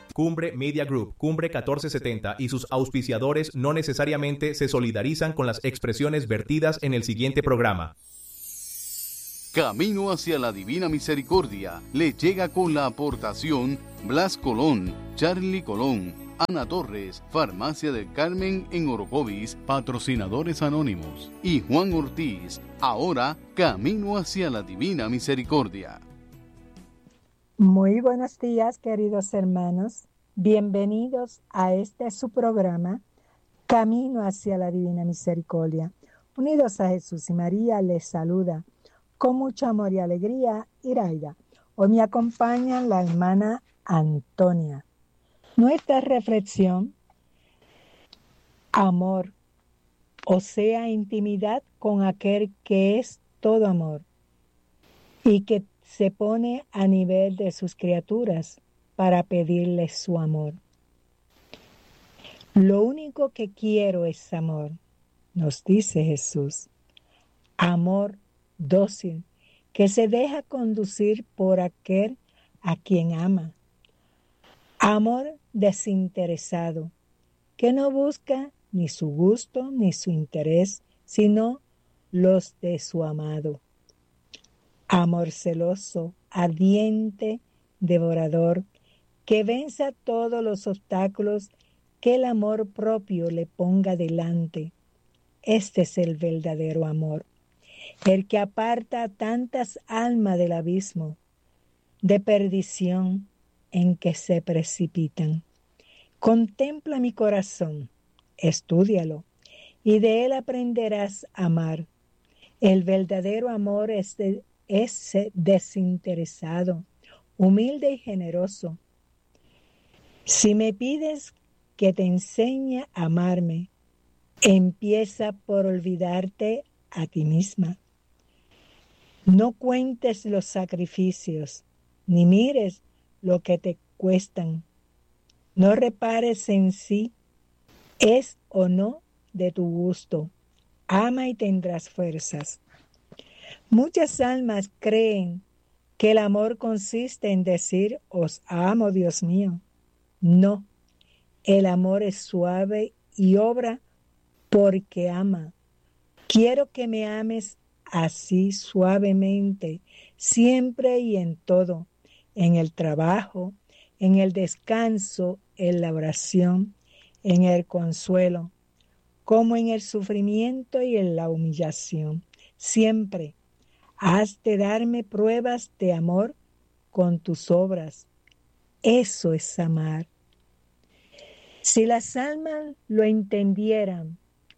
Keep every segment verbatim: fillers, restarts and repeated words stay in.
Cumbre Media Group, Cumbre catorce setenta y sus auspiciadores no necesariamente se solidarizan con las expresiones vertidas en el siguiente programa. Camino hacia la Divina Misericordia le llega con la aportación Blas Colón, Charlie Colón, Ana Torres, Farmacia del Carmen en Orocovis, patrocinadores anónimos, y Juan Ortiz. Ahora, Camino hacia la Divina Misericordia. Muy buenos días, queridos hermanos. Bienvenidos a este su programa, Camino hacia la Divina Misericordia. Unidos a Jesús y María, les saluda con mucho amor y alegría Iraida. Hoy me acompaña la hermana Antonia. Nuestra reflexión, amor, o sea, intimidad con aquel que es todo amor y que se pone a nivel de sus criaturas para pedirles su amor. Lo único que quiero es amor, nos dice Jesús. Amor dócil, que se deja conducir por aquel a quien ama. Amor desinteresado, que no busca ni su gusto ni su interés, sino los de su amado. Amor celoso, ardiente, devorador, que venza todos los obstáculos que el amor propio le ponga delante. Este es el verdadero amor, el que aparta a tantas almas del abismo de perdición en que se precipitan. Contempla mi corazón, estúdialo, y de él aprenderás a amar. El verdadero amor es, de, es desinteresado, humilde y generoso. Si me pides que te enseñe a amarme, empieza por olvidarte a ti misma. No cuentes los sacrificios, ni mires lo que te cuestan. No repares en si es o no de tu gusto. Ama y tendrás fuerzas. Muchas almas creen que el amor consiste en decir, os amo, Dios mío. No, el amor es suave y obra porque ama. Quiero que me ames así suavemente, siempre y en todo, en el trabajo, en el descanso, en la oración, en el consuelo, como en el sufrimiento y en la humillación. Siempre has de darme pruebas de amor con tus obras. Eso es amar. Si las almas lo entendieran,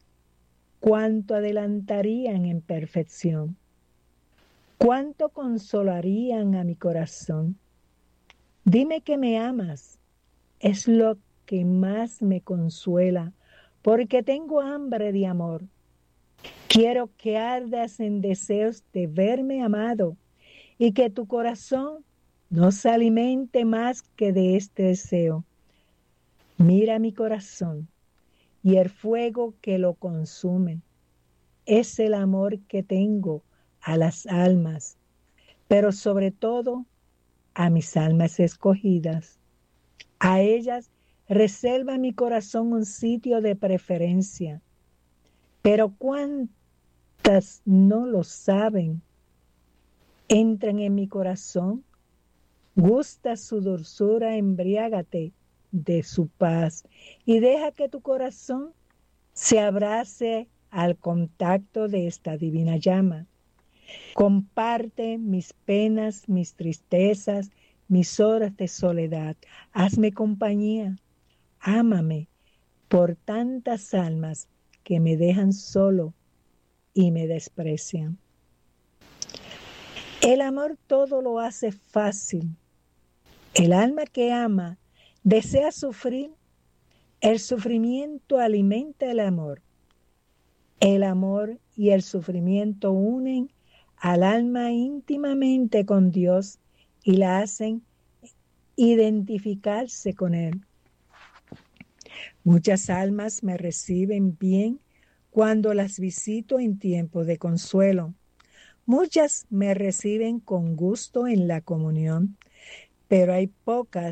cuánto adelantarían en perfección, cuánto consolarían a mi corazón. Dime que me amas, es lo que más me consuela, porque tengo hambre de amor. Quiero que ardas en deseos de verme amado y que tu corazón no se alimente más que de este deseo. Mira mi corazón y el fuego que lo consume. Es el amor que tengo a las almas, pero sobre todo a mis almas escogidas. A ellas reserva mi corazón un sitio de preferencia. Pero cuántas no lo saben. Entran en mi corazón, gusta su dulzura, embriágate de su paz y deja que tu corazón se abrace al contacto de esta divina llama. Comparte mis penas, mis tristezas, mis horas de soledad. Hazme compañía, ámame por tantas almas que me dejan solo y me desprecian. El amor todo lo hace fácil. El alma que ama desea sufrir. El sufrimiento alimenta el amor. El amor y el sufrimiento unen al alma íntimamente con Dios y la hacen identificarse con Él. Muchas almas me reciben bien cuando las visito en tiempo de consuelo. Muchas me reciben con gusto en la comunión, pero hay pocas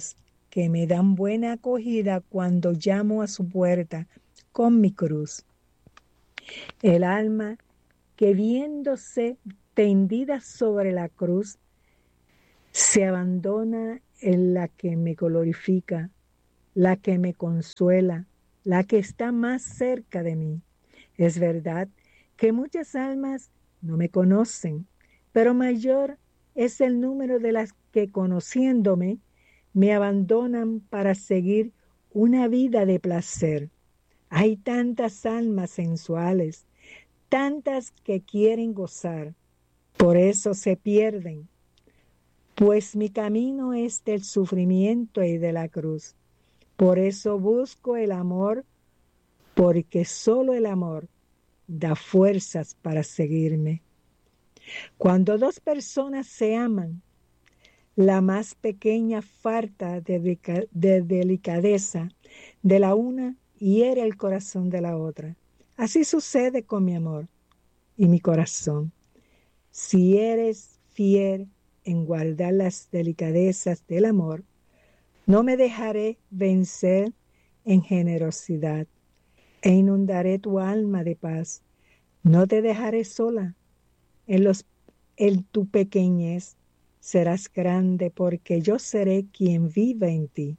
que me dan buena acogida cuando llamo a su puerta con mi cruz. El alma que viéndose tendida sobre la cruz, se abandona en la que me glorifica, la que me consuela, la que está más cerca de mí. Es verdad que muchas almas no me conocen, pero mayor es el número de las que conociéndome me abandonan para seguir una vida de placer. Hay tantas almas sensuales, tantas que quieren gozar, por eso se pierden. Pues mi camino es del sufrimiento y de la cruz. Por eso busco el amor, porque solo el amor da fuerzas para seguirme. Cuando dos personas se aman, la más pequeña falta de, deca- de delicadeza de la una hiere el corazón de la otra. Así sucede con mi amor y mi corazón. Si eres fiel en guardar las delicadezas del amor, no me dejaré vencer en generosidad e inundaré tu alma de paz. No te dejaré sola. En, los, en tu pequeñez serás grande, porque yo seré quien vive en ti.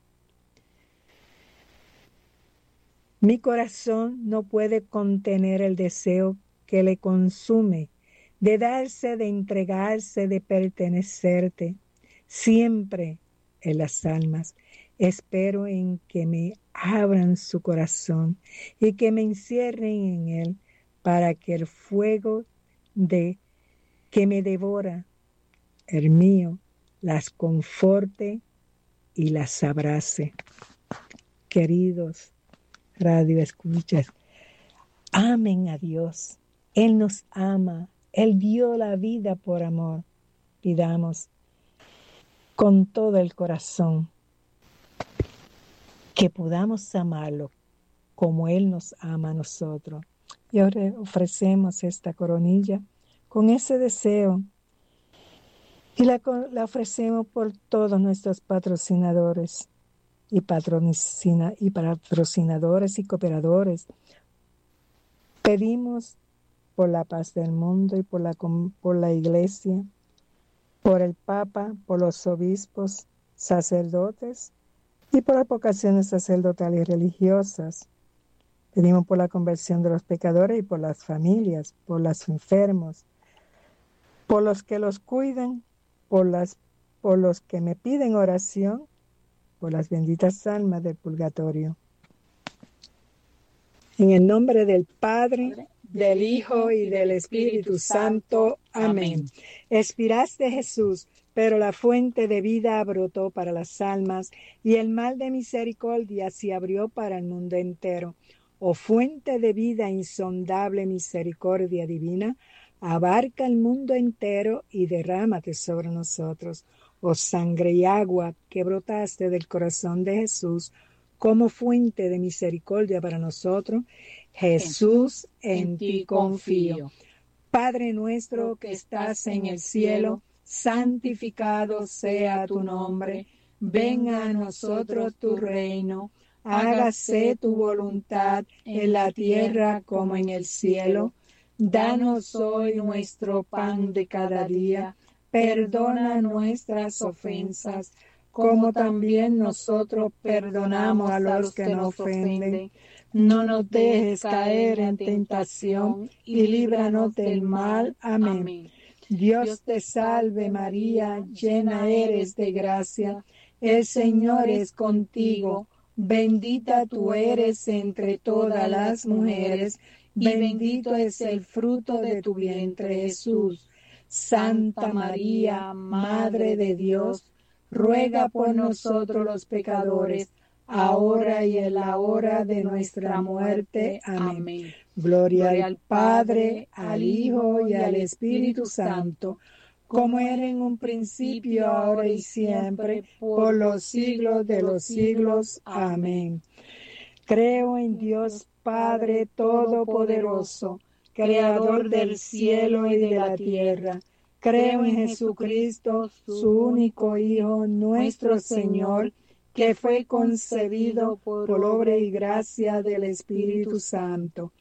Mi corazón no puede contener el deseo que le consume, de darse, de entregarse, de pertenecerte, siempre en las almas. Espero en que me abran su corazón y que me encierren en él, para que el fuego de que me devora, el mío, las conforte y las abrace. Queridos radio escuchas, amen a Dios. Él nos ama. Él dio la vida por amor. Pidamos con todo el corazón que podamos amarlo como Él nos ama a nosotros. Y ahora ofrecemos esta coronilla con ese deseo y la, la ofrecemos por todos nuestros patrocinadores y, patrocina, y patrocinadores y cooperadores. Pedimos por la paz del mundo y por la, por la Iglesia, por el Papa, por los obispos, sacerdotes y por las vocaciones sacerdotales y religiosas. Pedimos por la conversión de los pecadores y por las familias, por los enfermos, por los que los cuidan, por, las, por los que me piden oración, por las benditas almas del purgatorio. En el nombre del Padre, del Hijo y del Espíritu Santo. Amén. Expiraste, Jesús, pero la fuente de vida brotó para las almas y el mar de misericordia se abrió para el mundo entero. Oh fuente de vida, insondable misericordia divina, abarca el mundo entero y derrámate sobre nosotros. Oh sangre y agua que brotaste del corazón de Jesús como fuente de misericordia para nosotros, Jesús, en ti confío. Padre nuestro que estás en el cielo, santificado sea tu nombre. Venga a nosotros tu reino. Hágase tu voluntad en la tierra como en el cielo. Danos hoy nuestro pan de cada día. Perdona nuestras ofensas, como también nosotros perdonamos a los que nos ofenden. No nos dejes caer en tentación y líbranos del mal. Amén. Dios te salve María, llena eres de gracia. El Señor es contigo. Bendita tú eres entre todas las mujeres, y bendito es el fruto de tu vientre, Jesús. Santa María, Madre de Dios, ruega por nosotros los pecadores, ahora y en la hora de nuestra muerte. Amén. Amén. Gloria, Gloria al Padre, al Hijo y al Espíritu Santo, como era en un principio, ahora y siempre, por los siglos de los siglos. Amén. Creo en Dios Padre Todopoderoso, Creador del cielo y de la tierra. Creo en Jesucristo, su único Hijo, nuestro Señor, que fue concebido por obra y gracia del Espíritu Santo.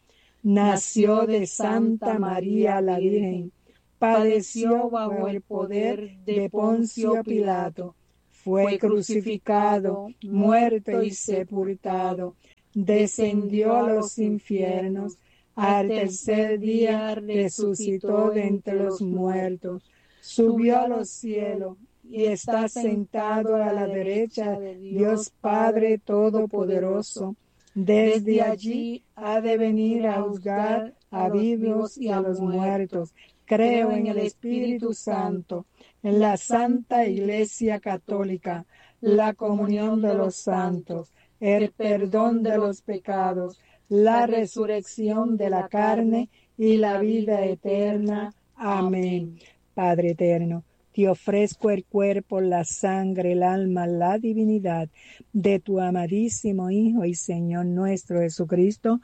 Nació de Santa María la Virgen, padeció bajo el poder de Poncio Pilato, fue crucificado, muerto y sepultado, descendió a los infiernos, al tercer día resucitó de entre los muertos, subió a los cielos y está sentado a la derecha de Dios Padre Todopoderoso. Desde allí ha de venir a juzgar a vivos y a los muertos. Creo en el Espíritu Santo, en la Santa Iglesia Católica, la comunión de los santos, el perdón de los pecados, la resurrección de la carne y la vida eterna. Amén. Padre eterno, te ofrezco el cuerpo, la sangre, el alma, la divinidad de tu amadísimo Hijo y Señor nuestro Jesucristo,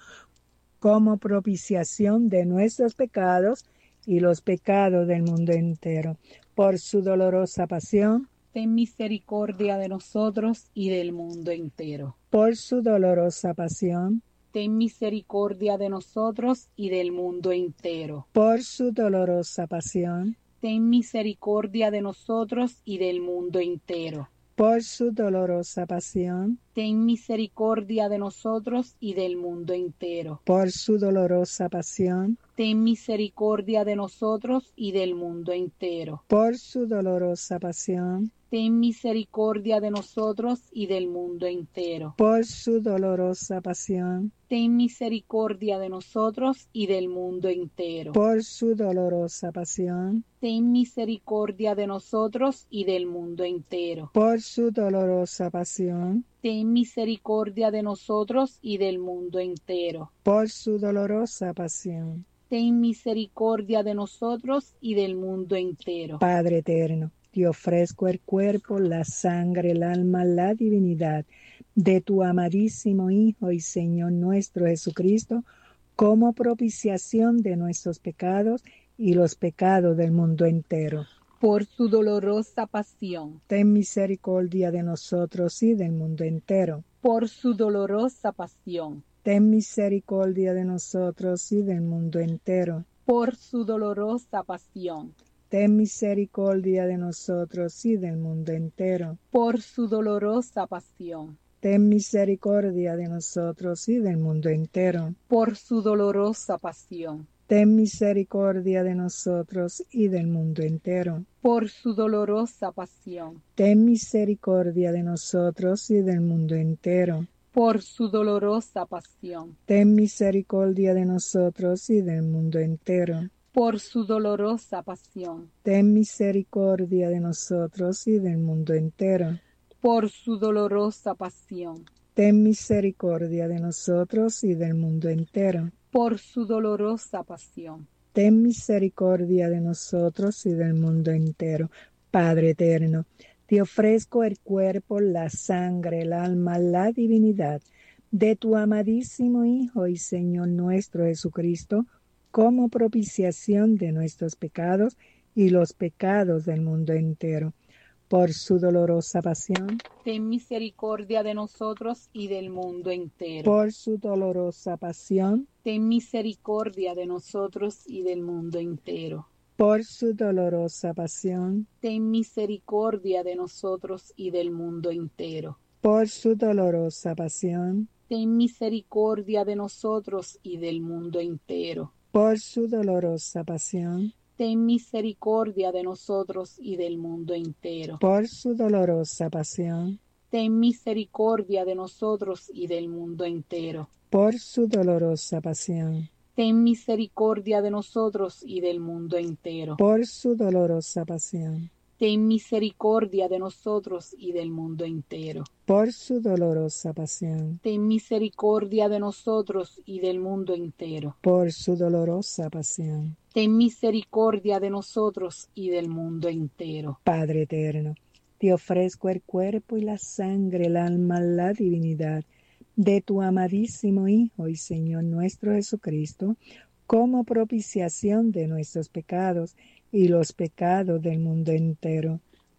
como propiciación de nuestros pecados y los pecados del mundo entero. Por su dolorosa pasión, ten misericordia de nosotros y del mundo entero. Por su dolorosa pasión, ten misericordia de nosotros y del mundo entero. Por su dolorosa pasión, ten misericordia de nosotros y del mundo entero. Por su dolorosa pasión, ten misericordia de nosotros y del mundo entero. Por su dolorosa pasión, ten misericordia de nosotros y del mundo entero. Por su dolorosa pasión, ten misericordia de nosotros y del mundo entero. Por su dolorosa pasión, ten misericordia de nosotros y del mundo entero. Por su dolorosa pasión, ten misericordia de nosotros y del mundo entero. Por su dolorosa pasión, ten misericordia de nosotros y del mundo entero. Por su dolorosa pasión, ten misericordia de nosotros y del mundo entero. Padre eterno, te ofrezco el cuerpo, la sangre, el alma, la divinidad de tu amadísimo Hijo y Señor nuestro Jesucristo, como propiciación de nuestros pecados y los pecados del mundo entero. Por su dolorosa pasión, ten misericordia de nosotros y del mundo entero. Por su dolorosa pasión, ten misericordia de nosotros y del mundo entero. Por su dolorosa pasión, ten misericordia de nosotros y del mundo entero. Por su dolorosa pasión, ten misericordia de nosotros y del mundo entero. Por su dolorosa pasión, ten misericordia de nosotros y del mundo entero. Por su dolorosa pasión, ten misericordia de nosotros y del mundo entero. Por su dolorosa pasión, ten misericordia de nosotros y del mundo entero. Por su dolorosa pasión, ten misericordia de nosotros y del mundo entero. Por su dolorosa pasión, ten misericordia de nosotros y del mundo entero. Por su dolorosa pasión, ten misericordia de nosotros y del mundo entero. Padre eterno, te ofrezco el cuerpo, la sangre, el alma, la divinidad de tu amadísimo Hijo y Señor nuestro Jesucristo, como propiciación de nuestros pecados y los pecados del mundo entero. Por su dolorosa pasión, ten misericordia de nosotros y del mundo entero. Por su dolorosa pasión, ten misericordia de nosotros y del mundo entero. Por su dolorosa pasión, ten misericordia de nosotros y del mundo entero. Por su dolorosa pasión, ten misericordia de nosotros y del mundo entero. Por su dolorosa pasión, ten misericordia de nosotros y del mundo entero. Por su dolorosa pasión, ten misericordia de nosotros y del mundo entero. Por su dolorosa pasión, ten misericordia de nosotros y del mundo entero. Por su dolorosa pasión, ten misericordia de nosotros y del mundo entero. Por su dolorosa pasión, ten misericordia de nosotros y del mundo entero. Por su dolorosa pasión, ten misericordia de nosotros y del mundo entero. Padre eterno, te ofrezco el cuerpo y la sangre, el alma, la divinidad de tu amadísimo Hijo y Señor nuestro Jesucristo, como propiciación de nuestros pecados y los pecados del mundo entero.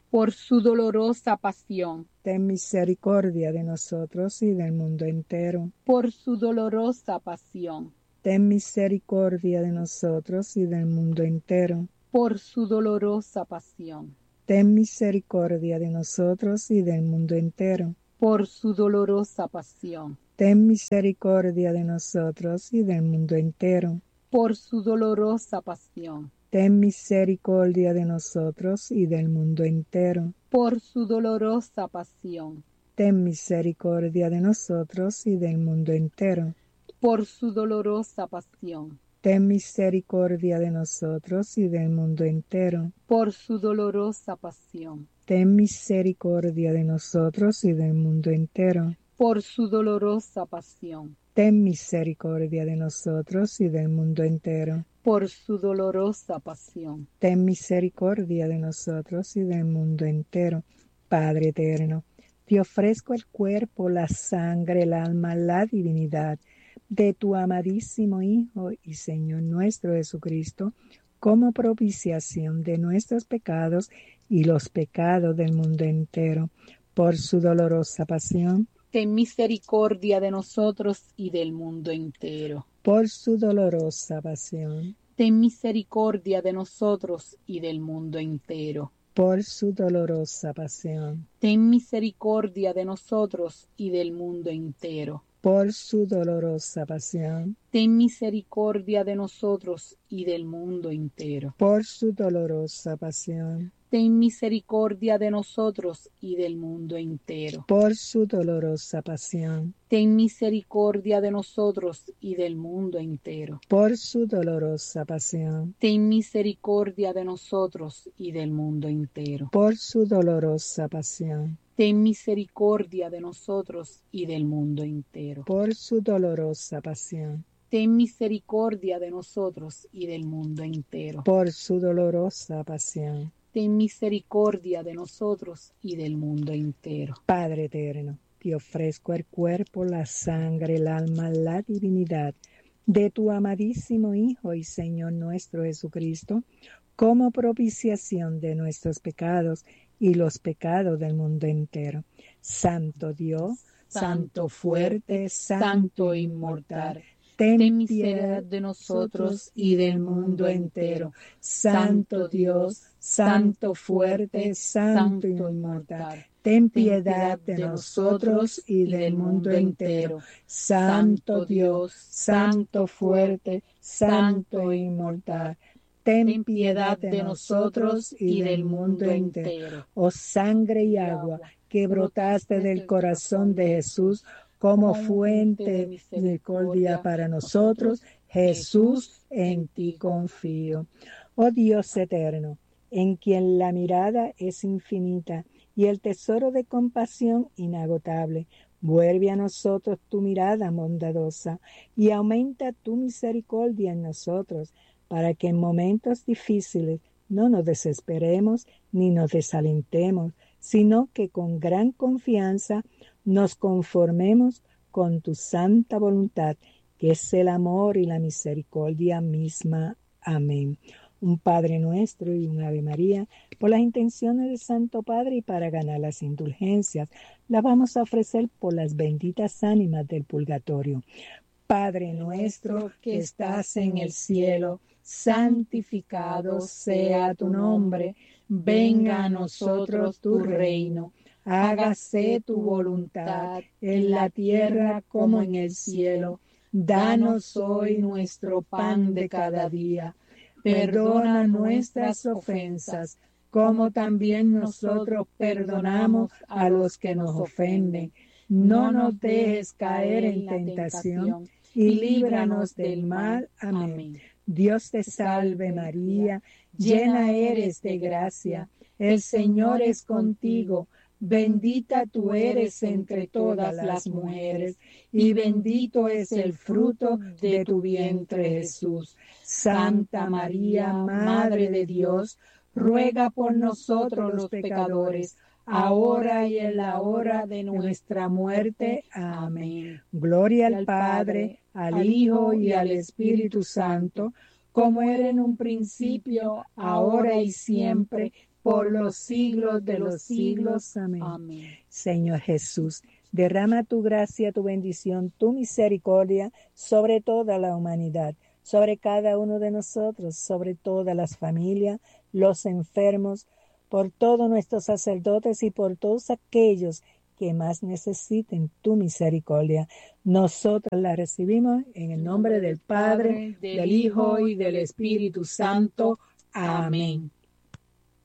por su dolorosa pasión, ten misericordia de nosotros y del mundo entero. por su dolorosa pasión, Ten misericordia de nosotros y del mundo entero. por su dolorosa pasión, Ten misericordia de nosotros y del mundo entero. por su dolorosa pasión, Ten misericordia de nosotros y del mundo entero. por su dolorosa pasión, Ten misericordia de nosotros y del mundo entero. por su dolorosa pasión, Ten misericordia de nosotros y del mundo entero. por su dolorosa pasión, Ten misericordia de nosotros y del mundo entero. por su dolorosa pasión, Ten misericordia de nosotros y del mundo entero. por su dolorosa pasión, Ten misericordia de nosotros y del mundo entero. por su dolorosa pasión. Ten misericordia de nosotros y del mundo entero. Padre eterno, te ofrezco el cuerpo, la sangre, el alma, la divinidad de tu amadísimo Hijo y Señor nuestro Jesucristo, como propiciación de nuestros pecados y los pecados del mundo entero, por su dolorosa pasión, Ten misericordia de nosotros y del mundo entero. por su dolorosa pasión, Ten misericordia de nosotros y del mundo entero. por su dolorosa pasión, Ten misericordia de nosotros y del mundo entero. por su dolorosa pasión, Ten misericordia de nosotros y del mundo entero. por su dolorosa pasión, Ten misericordia de nosotros y del mundo entero. por su dolorosa pasión, Ten misericordia de nosotros y del mundo entero. por su dolorosa pasión, Ten misericordia de nosotros y del mundo entero. por su dolorosa pasión, Ten misericordia de nosotros y del mundo entero. por su dolorosa pasión, Ten misericordia de nosotros y del mundo entero. por su dolorosa pasión. Ten misericordia de nosotros y del mundo entero. Padre eterno, te ofrezco el cuerpo, la sangre, el alma, la divinidad de tu amadísimo Hijo y Señor nuestro Jesucristo, como propiciación de nuestros pecados y los pecados del mundo entero. Santo Dios, Santo fuerte, Santo inmortal, ten piedad de nosotros y del mundo entero. Santo Dios, Santo fuerte, Santo inmortal, ten piedad de nosotros y del mundo entero. Santo Dios, Santo fuerte, Santo inmortal, ten piedad de nosotros y del mundo entero. Oh sangre y agua que brotaste del corazón de Jesús como fuente de misericordia para nosotros, Jesús, en ti confío. Oh Dios eterno, en quien la mirada es infinita y el tesoro de compasión inagotable, vuelve a nosotros tu mirada bondadosa y aumenta tu misericordia en nosotros, para que en momentos difíciles no nos desesperemos ni nos desalentemos, sino que con gran confianza nos conformemos con tu santa voluntad, que es el amor y la misericordia misma. Amén. Un Padre Nuestro y un Ave María, por las intenciones del Santo Padre y para ganar las indulgencias, la vamos a ofrecer por las benditas ánimas del purgatorio. Padre nuestro que estás en el cielo, santificado sea tu nombre, venga a nosotros tu reino, hágase tu voluntad en la tierra como en el cielo. Danos hoy nuestro pan de cada día, perdona nuestras ofensas, como también nosotros perdonamos a los que nos ofenden. No nos dejes caer en tentación y líbranos del mal. Amén. Dios te salve María, llena eres de gracia, el Señor es contigo, bendita tú eres entre todas las mujeres, y bendito es el fruto de tu vientre Jesús. Santa María, Madre de Dios, ruega por nosotros los pecadores, ahora y en la hora de nuestra muerte. Amén. Gloria al Padre, al Hijo y al Espíritu Santo, como era en un principio, ahora y siempre, por los siglos de los siglos. Amén. Amén. Señor Jesús, derrama tu gracia, tu bendición, tu misericordia sobre toda la humanidad, sobre cada uno de nosotros, sobre todas las familias, los enfermos, por todos nuestros sacerdotes y por todos aquellos que más necesiten tu misericordia. Nosotros la recibimos en el nombre del Padre, del Hijo y del Espíritu Santo. Amén.